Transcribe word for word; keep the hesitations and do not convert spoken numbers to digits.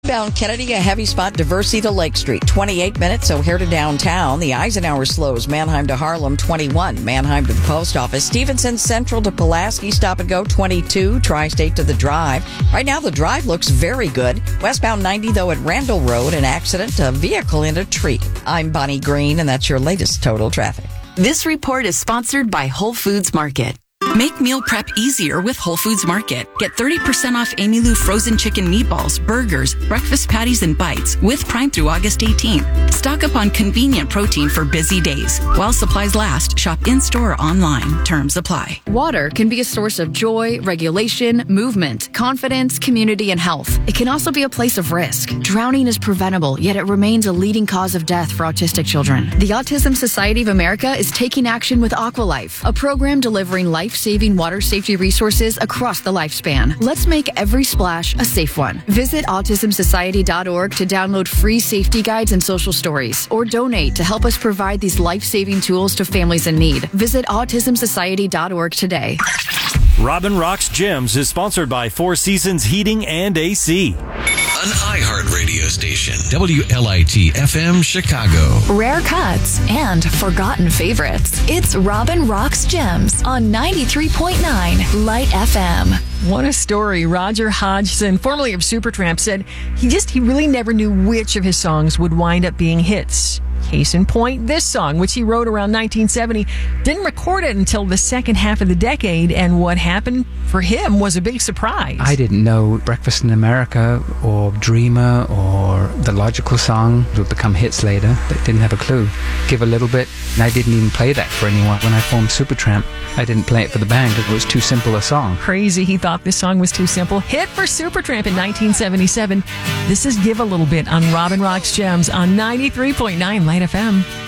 Bound Kennedy, a heavy spot, Diversey to Lake Street, twenty-eight minutes. O'Hare to downtown. The Eisenhower slows, Manheim to Harlem, twenty-one. Manheim to the post office. Stevenson Central to Pulaski, stop and go, twenty-two. Tri-State to the Drive. Right now, the Drive looks very good. Westbound ninety, though, at Randall Road, an accident, a vehicle in a tree. I'm Bonnie Green, and that's your latest total traffic. This report is sponsored by Whole Foods Market. Make meal prep easier with Whole Foods Market. Get thirty percent off Amy Lou frozen chicken meatballs, burgers, breakfast patties, and bites with Prime through August eighteenth. Stock up on convenient protein for busy days. While supplies last, shop in-store or online. Terms apply. Water can be a source of joy, regulation, movement, confidence, community, and health. It can also be a place of risk. Drowning is preventable, yet it remains a leading cause of death for autistic children. The Autism Society of America is taking action with Aqualife, a program delivering life-saving water safety resources across the lifespan. Let's make every splash a safe one. Visit autism society dot org to download free safety guides and social stories, or donate to help us provide these life-saving tools to families in need. Visit autism society dot org today. Robin Rocks Gems is sponsored by Four Seasons Heating and A C. An iHeart radio station. W L I T F M Chicago. Rare cuts and forgotten favorites. It's Robin Rocks Gems on ninety-three point nine Light F M. What a story. Roger Hodgson, formerly of Supertramp, said he just, he really never knew which of his songs would wind up being hits. Case in point, this song, which he wrote around nineteen seventy, didn't record it until the second half of the decade, and what happened for him was a big surprise. I didn't know Breakfast in America or Dreamer or The Logical Song would become hits later. They didn't have a clue. Give a Little Bit, and I didn't even play that for anyone. When I formed Supertramp, I didn't play it for the band because it was too simple a song. Crazy, he thought this song was too simple. Hit for Supertramp in nineteen seventy-seven. This is Give a Little Bit on Robin Rocks Gems on ninety-three point nine Light F M.